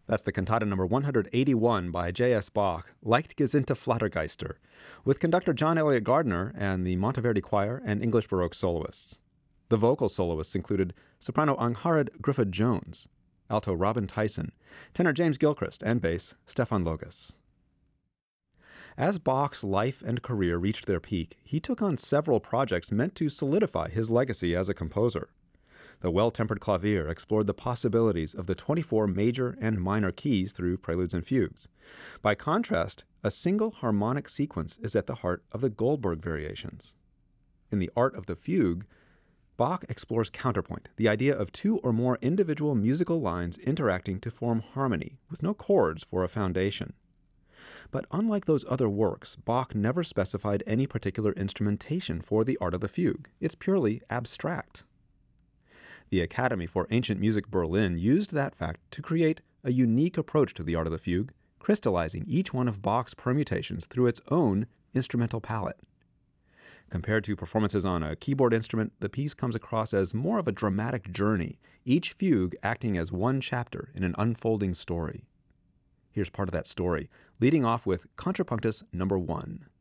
That's the cantata number 181 by J.S. Bach, Leichtgesinnte Flattergeister, with conductor John Eliot Gardner and the Monteverdi Choir and English Baroque soloists. The vocal soloists included soprano Angharad Griffith-Jones, alto Robin Tyson, tenor James Gilchrist, and bass Stefan Logas. As Bach's life and career reached their peak, he took on several projects meant to solidify his legacy as a composer. The Well-Tempered Clavier explored the possibilities of the 24 major and minor keys through preludes and fugues. By contrast, a single harmonic sequence is at the heart of the Goldberg variations. In The Art of the Fugue, Bach explores counterpoint, the idea of two or more individual musical lines interacting to form harmony, with no chords for a foundation. But unlike those other works, Bach never specified any particular instrumentation for The Art of the Fugue. It's purely abstract. The Academy for Ancient Music Berlin used that fact to create a unique approach to The Art of the Fugue, crystallizing each one of Bach's permutations through its own instrumental palette. Compared to performances on a keyboard instrument, the piece comes across as more of a dramatic journey, each fugue acting as one chapter in an unfolding story. Here's part of that story, leading off with Contrapunctus number 1.